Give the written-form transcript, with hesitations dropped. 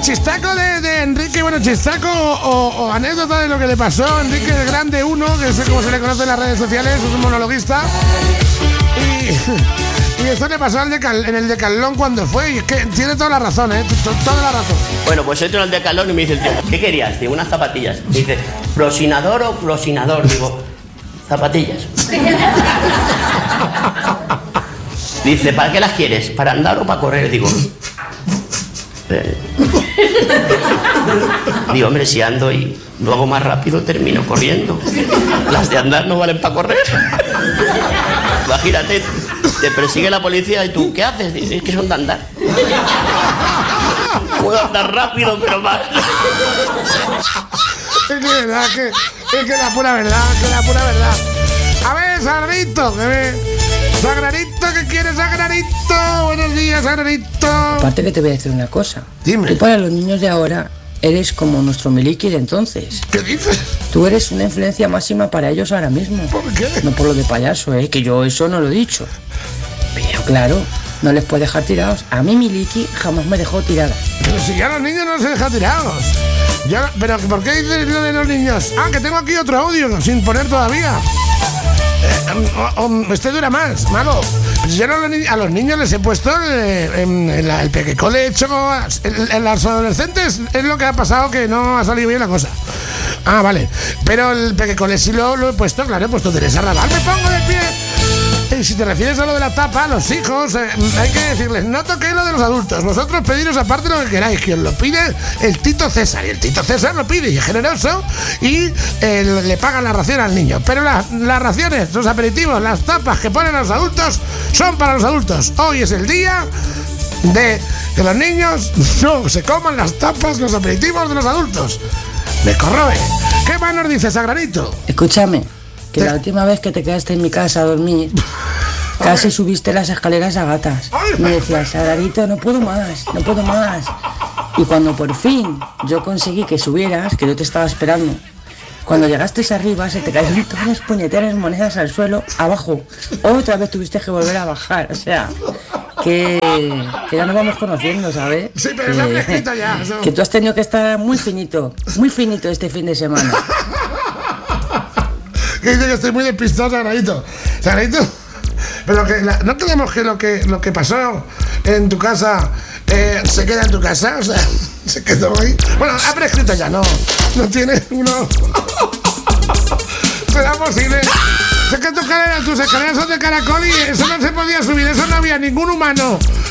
chistaco de Enrique, bueno, chistaco o anécdota de lo que le pasó a Enrique el Grande 1, que es como se le conoce en las redes sociales, es un monologuista. Y esto le pasó en el Decathlon cuando fue, y es que tiene toda la razón, toda la razón. Bueno, pues entro en el Decathlon y me dice el tío, ¿qué querías? Digo, unas zapatillas. Me dice, ¿prosinador o closinador? Digo, zapatillas. Dice, ¿para qué las quieres? ¿Para andar o para correr? Digo, hombre, si ando y lo hago más rápido, termino corriendo. Las de andar no valen para correr. Imagínate, te persigue la policía y tú, ¿qué haces? Dices, es que son de andar. Puedo andar rápido, pero más. Es que verdad, que la pura verdad, A ver, Sagranito, Sagranito, ¿qué quieres, Sagranito? Buenos días, Sagranito. Aparte que te voy a decir una cosa. Dime. Tú para los niños de ahora eres como nuestro Miliki de entonces. ¿Qué dices? Tú eres una influencia máxima para ellos ahora mismo. ¿Por qué? No por lo de payaso, que yo eso no lo he dicho. Pero claro, no les puedes dejar tirados. A mí Miliki jamás me dejó tirada. Pero si ya los niños no se dejan tirados. Pero ¿por qué dices lo de los niños? Ah, que tengo aquí otro audio sin poner todavía. Este dura más, mago. Yo a los niños les he puesto el pequecole hecho en los adolescentes. Es lo que ha pasado, que no ha salido bien la cosa. Ah, vale. Pero el pequecole sí lo he puesto, claro, he puesto Teresa Raval. Me pongo de pie. Y si te refieres a lo de la tapa, a los hijos, hay que decirles, no toquéis lo de los adultos. Vosotros pediros aparte lo que queráis, que os lo pide el Tito César. Y el Tito César lo pide y es generoso y le pagan la ración al niño. Pero las raciones, los aperitivos, las tapas que ponen a los adultos son para los adultos. Hoy es el día de que los niños no se coman las tapas, los aperitivos de los adultos. Me corroe. ¿Qué más nos dice, Sagranito? Escúchame, que la última vez que te quedaste en mi casa a dormir, casi subiste las escaleras a gatas. Me decías, Sagranito, no puedo más. Y cuando por fin yo conseguí que subieras, que yo te estaba esperando, cuando llegaste arriba se te cayeron todas las puñeteras monedas al suelo, abajo. Otra vez tuviste que volver a bajar, o sea, que ya nos vamos conociendo, ¿sabes? Sí, pero se ha escrito ya. Eso. Que tú has tenido que estar muy finito este fin de semana. Que dice que estoy muy despistado, Sagranito. Sagranito, pero no queremos que lo que pasó en tu casa se queda en tu casa, o sea, se quedó ahí. Bueno, ha prescrito ya, no tiene uno. ¿Será posible? Es que tus escaleras son de caracol y eso no se podía subir, eso no había ningún humano